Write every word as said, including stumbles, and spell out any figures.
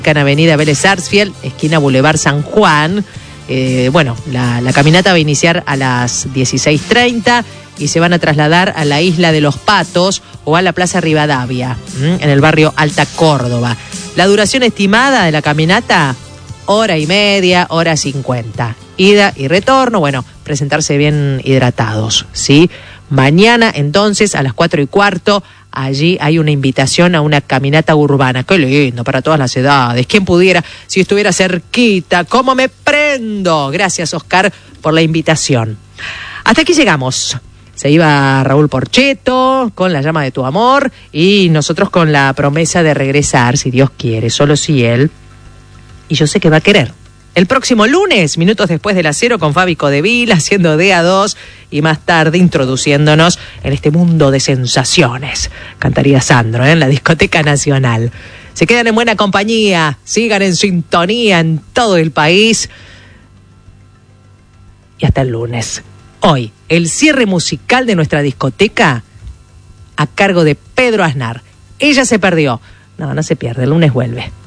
en Avenida Vélez Sarsfield, esquina Boulevard San Juan. Eh, bueno, la, la caminata va a iniciar a las dieciséis treinta y se van a trasladar a la Isla de los Patos o a la Plaza Rivadavia, ¿m? en el barrio Alta Córdoba. La duración estimada de la caminata, hora y media, hora cincuenta. Ida y retorno, bueno, presentarse bien hidratados, ¿sí? Mañana, entonces, a las cuatro y cuarto, allí hay una invitación a una caminata urbana. ¡Qué lindo! Para todas las edades. ¿Quién pudiera, si estuviera cerquita? ¿Cómo me prendo? Gracias, Oscar, por la invitación. Hasta aquí llegamos. Se iba Raúl Porcheto con La llama de tu amor y nosotros con la promesa de regresar, si Dios quiere, solo si Él. Y yo sé que va a querer. El próximo lunes, minutos después de las cero, con Fabi Codevil, haciendo D A dos y más tarde introduciéndonos en este mundo de sensaciones. Cantaría Sandro, ¿eh? En la Discoteca Nacional. Se quedan en buena compañía, sigan en sintonía en todo el país. Y hasta el lunes. Hoy, el cierre musical de nuestra discoteca a cargo de Pedro Aznar. Ella se perdió. No, no se pierde, el lunes vuelve.